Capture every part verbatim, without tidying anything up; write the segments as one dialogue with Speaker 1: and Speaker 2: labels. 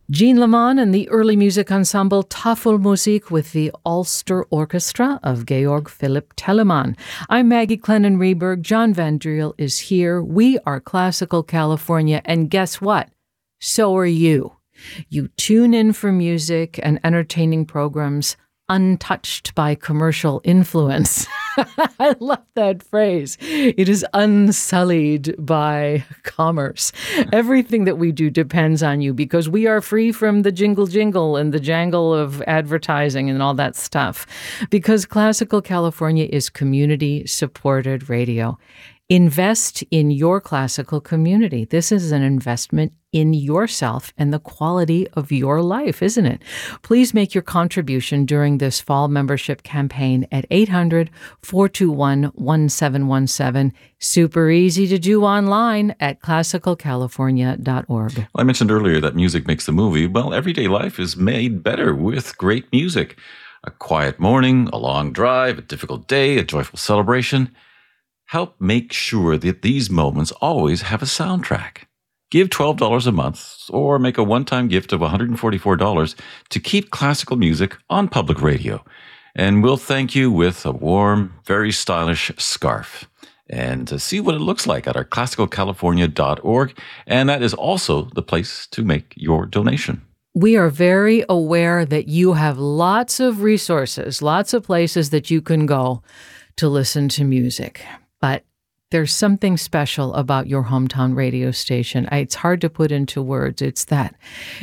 Speaker 1: Jean Lamont and the early music ensemble Tafelmusik with the Ulster Orchestra of Georg Philipp Telemann. I'm Maggie Clennon Reberg. John Van Driel is here. We are Classical California, and guess what? So are you. You tune in for music and entertaining programs untouched by commercial influence. I love that phrase. It is unsullied by commerce. Everything that we do depends on you because we are free from the jingle jingle and the jangle of advertising and all that stuff. Because Classical California is community-supported radio. Invest in your classical community. This is an investment in yourself and the quality of your life, isn't it? Please make your contribution during this fall membership campaign at eight hundred, four two one, one seven one seven. Super easy to do online at classical california dot org.
Speaker 2: Well, I mentioned earlier that music makes the movie. Well, everyday life is made better with great music. A quiet morning, a long drive, a difficult day, a joyful celebration. Help make sure that these moments always have a soundtrack. Give twelve dollars a month or make a one-time gift of one hundred forty-four dollars to keep classical music on public radio. And we'll thank you with a warm, very stylish scarf. And to see what it looks like at our classical california dot org. And that is also the place to make your donation.
Speaker 1: We are very aware that you have lots of resources, lots of places that you can go to listen to music. But there's something special about your hometown radio station. It's hard to put into words. It's that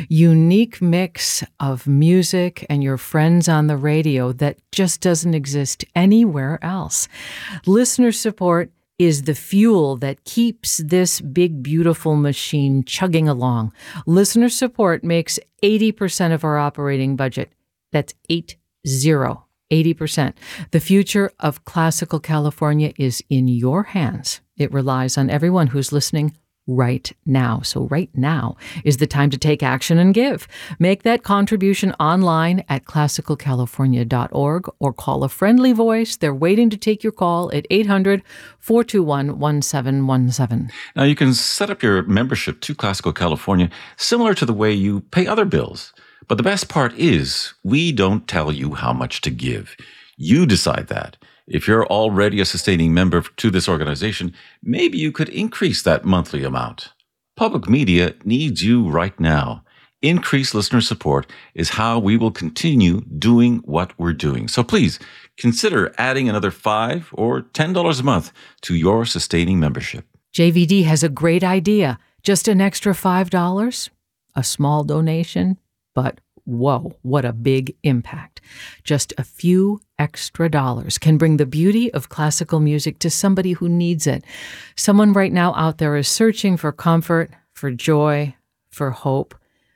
Speaker 1: unique mix of music and your friends on the radio that just doesn't exist anywhere else. Listener support is the fuel that keeps this big, beautiful machine chugging along. Listener support makes eighty percent of our operating budget. That's eight zero. eighty percent. The future of Classical California is in your hands. It relies on everyone who's listening right now. So right now is the time to take action and give. Make that contribution online at classical california dot org or call a friendly voice. They're waiting to take your call at eight hundred, four two one, one seven one seven.
Speaker 2: Now, you can set up your membership to Classical California similar to the way you pay other bills. But the best part is we don't tell you how much to give. You decide that. If you're already a sustaining member to this organization, maybe you could increase that monthly amount. Public media needs you right now. Increased listener support is how we will continue doing what we're doing. So please consider adding another five dollars or ten dollars a month to your sustaining membership.
Speaker 1: J V D has a great idea. Just an extra five dollars, a small donation. But whoa, what a big impact. Just a few extra dollars can bring the beauty of classical music to somebody who needs it. Someone right now out there is searching for comfort, for joy, for hope.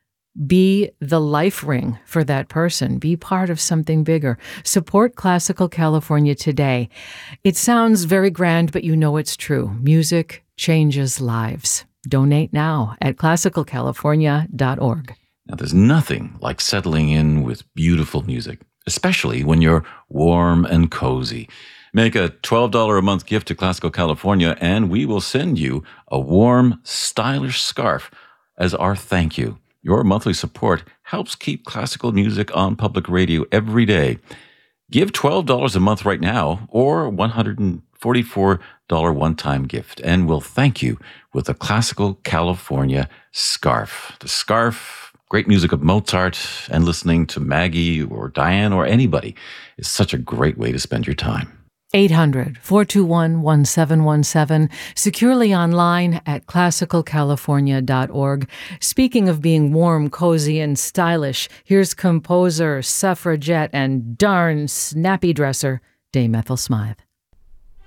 Speaker 1: Be the life ring for that person. Be part of something bigger. Support Classical California today. It sounds very grand, but you know it's true. Music changes lives. Donate now at classical california dot org.
Speaker 2: Now, there's nothing like settling in with beautiful music, especially when you're warm and cozy. Make a twelve dollars a month gift to Classical California, and we will send you a warm, stylish scarf as our thank you. Your monthly support helps keep classical music on public radio every day. Give twelve dollars a month right now or one hundred forty-four dollars one-time gift, and we'll thank you with a Classical California scarf. The scarf, great music of Mozart, and listening to Maggie or Diane or anybody is such a great way to spend your time.
Speaker 1: eight hundred, four two one, one seven one seven, securely online at classical california dot org. Speaking of being warm, cozy, and stylish, here's composer, suffragette, and darn snappy dresser, Dame Ethel Smythe.